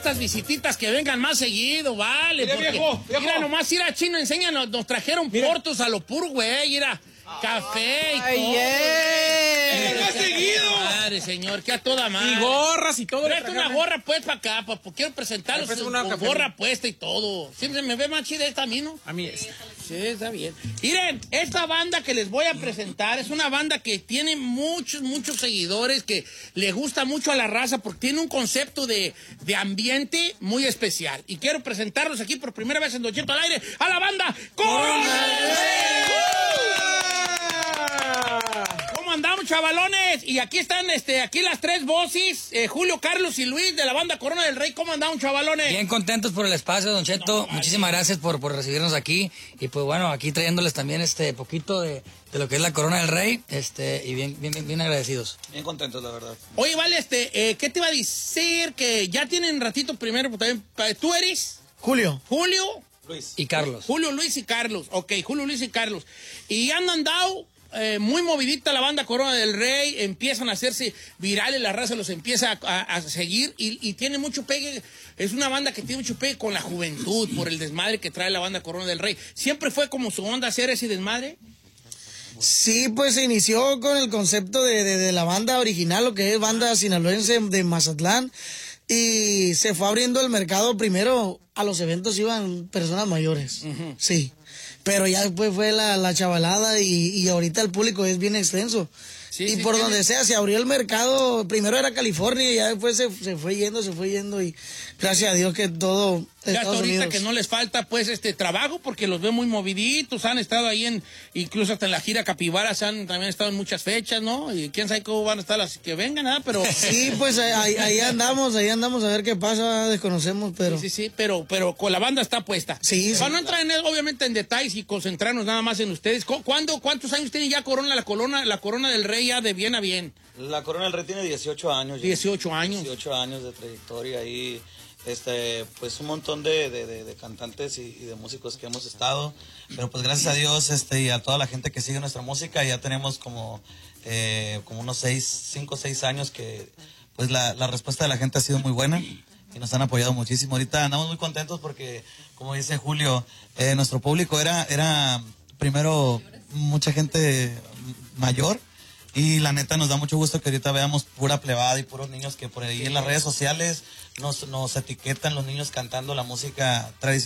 estas visititas que vengan más seguido, vale. Mira, porque, viejo. Mira, nomás ir a Chino, enséñanos, nos trajeron portos a lo puro, güey, mira. Café y todo. ¡Venga más seguido! Madre, señor, que a toda madre. Y gorras y todo. Presta una gorra, pues, para acá, pues, quiero presentarlos con gorra puesta y todo. Siempre me ve más chida esta a mí, ¿no? A mí es. Sí, está bien. Miren, esta banda que les voy a presentar es una banda que tiene muchos seguidores, que le gusta mucho a la raza porque tiene un concepto de ambiente muy especial. Y quiero presentarlos aquí por primera vez en Don Cheto al aire a la banda Corona del Rey. ¿Cómo andamos, chavalones? Y aquí están aquí las tres voces, Julio, Carlos y Luis de la banda Corona del Rey. ¿Cómo andamos, chavalones? Bien contentos por el espacio, Don Cheto. Muchísimas gracias por recibirnos aquí. Y pues bueno, aquí trayéndoles también poquito de lo que es la Corona del Rey. Y bien agradecidos. Bien contentos, la verdad. Oye, vale, ¿qué te iba a decir? Que ya tienen ratito primero, pues, también, ¿tú eres? Julio. Luis. Y Carlos. Julio, Luis y Carlos. Ok, Julio, Luis y Carlos. Y han andado muy movidita la banda Corona del Rey, empiezan a hacerse virales, la raza los empieza a seguir y tiene mucho pegue. Es una banda que tiene mucho pegue con la juventud por el desmadre que trae la banda Corona del Rey. ¿Siempre fue como su onda hacer ese desmadre? Sí, pues se inició con el concepto de la banda original, lo que es banda sinaloense de Mazatlán, y se fue abriendo el mercado. Primero a los eventos iban personas mayores, sí, pero ya después fue la chavalada y ahorita el público es bien extenso. Sí, y por donde sea, se abrió el mercado. Primero era California y ya después se fue yendo y gracias a Dios que todo ya hasta ahorita que no les falta pues trabajo porque los veo muy moviditos, han estado ahí incluso hasta en la gira Capibara también estado en muchas fechas, ¿no? Y quién sabe cómo van a estar las que vengan, ¿ah? Pero sí, pues ahí andamos a ver qué pasa, desconocemos, pero sí, pero con la banda está puesta. Sí. Para no entrar obviamente en detalles y concentrarnos nada más en ustedes, ¿cuántos años tiene ya la Corona del Rey ya de bien a bien? La Corona del Rey tiene 18 años. 18 años. 18 años de trayectoria y pues un montón de cantantes y de músicos que hemos estado, pero pues gracias a Dios y a toda la gente que sigue nuestra música ya tenemos como unos 5 o 6 años que pues la respuesta de la gente ha sido muy buena y nos han apoyado muchísimo. Ahorita andamos muy contentos porque, como dice Julio, nuestro público era primero mucha gente mayor. Y la neta nos da mucho gusto que ahorita veamos pura plebada y puros niños que por ahí en las redes sociales nos etiquetan los niños cantando la música tradicional.